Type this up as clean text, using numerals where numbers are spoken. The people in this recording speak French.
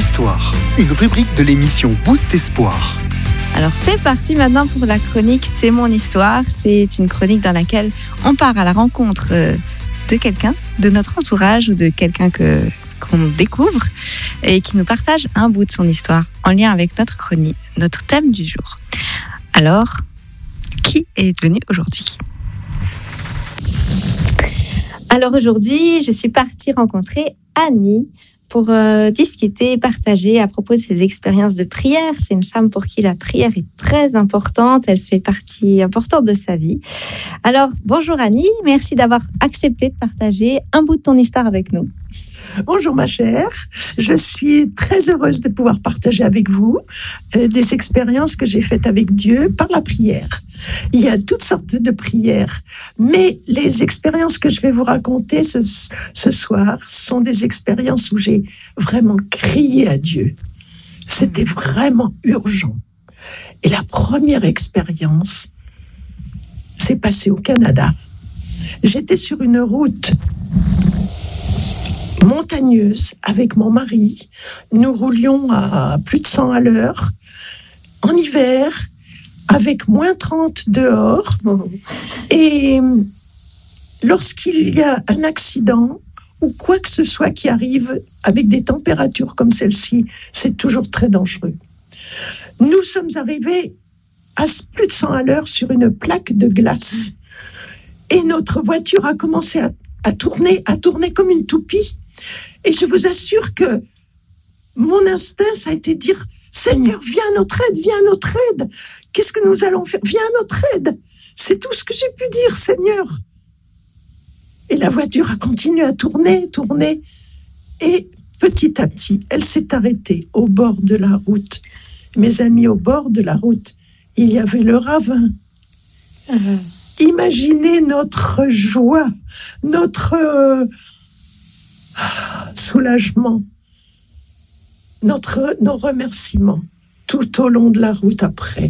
Histoire, une rubrique de l'émission Boost Espoir. Alors c'est parti maintenant pour la chronique C'est mon histoire. C'est une chronique dans laquelle on part à la rencontre de quelqu'un, de notre entourage ou de quelqu'un qu'on découvre et qui nous partage un bout de son histoire en lien avec notre chronique, notre thème du jour. Alors, qui est venu aujourd'hui ? Alors aujourd'hui, je suis partie rencontrer Annie pour discuter et partager à propos de ses expériences de prière. C'est une femme pour qui la prière est très importante. Elle fait partie importante de sa vie. Alors, bonjour Annie, merci d'avoir accepté de partager un bout de ton histoire avec nous. Bonjour ma chère, je suis très heureuse de pouvoir partager avec vous des expériences que j'ai faites avec Dieu par la prière. Il y a toutes sortes de prières, mais les expériences que je vais vous raconter ce soir sont des expériences où j'ai vraiment crié à Dieu. C'était vraiment urgent. Et la première expérience s'est passée au Canada. J'étais sur une route montagneuse avec mon mari. Nous roulions à plus de 100 à l'heure, en hiver, avec moins 30 dehors. Et lorsqu'il y a un accident ou quoi que ce soit qui arrive avec des températures comme celle-ci, c'est toujours très dangereux. Nous sommes arrivés à plus de 100 à l'heure sur une plaque de glace. Et notre voiture a commencé à tourner comme une toupie. Et je vous assure que mon instinct, ça a été de dire « Seigneur, viens à notre aide. Qu'est-ce que nous allons faire? Viens à notre aide. » C'est tout ce que j'ai pu dire, Seigneur. Et la voiture a continué à tourner. Et petit à petit, elle s'est arrêtée au bord de la route. Mes amis, au bord de la route, il y avait le ravin. Imaginez notre joie, notre soulagement, nos remerciements tout au long de la route après.